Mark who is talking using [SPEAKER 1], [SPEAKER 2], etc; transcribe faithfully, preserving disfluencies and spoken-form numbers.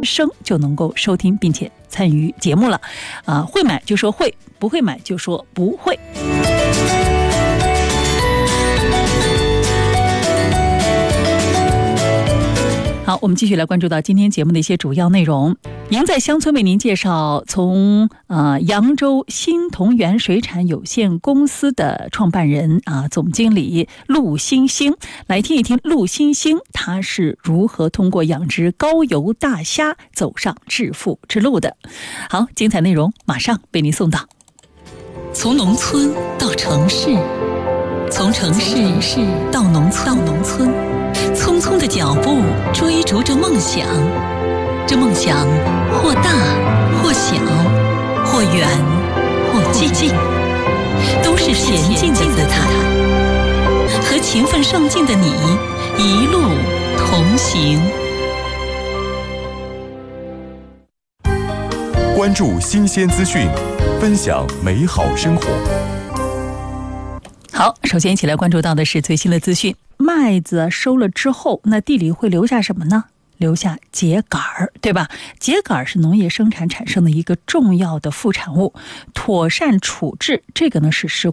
[SPEAKER 1] 声就能够收听并且参与节目了。啊，会买就说会，不会买就说不会。好，我们继续来关注到今天节目的一些主要内容。赢在乡村为您介绍从呃扬州新同源水产有限公司的创办人啊、呃、总经理陆新兴来听一听陆新兴他是如何通过养殖高邮大虾走上致富之路的。好，精彩内容马上为您送到。从农村到城市，从城市到农村，到农村，匆匆的脚步追逐着梦想，这梦想或大或小，或远或近，都是前进的姿态。和勤奋上进的你一路同行。
[SPEAKER 2] 关注新鲜资讯，分享美好生活。
[SPEAKER 1] 好，首先一起来关注到的是最新的资讯。麦子收了之后，那地里会留下什么呢？留下秸秆儿，对吧？秸秆是农业生产产生的一个重要的副产物，妥善处置，这个呢是事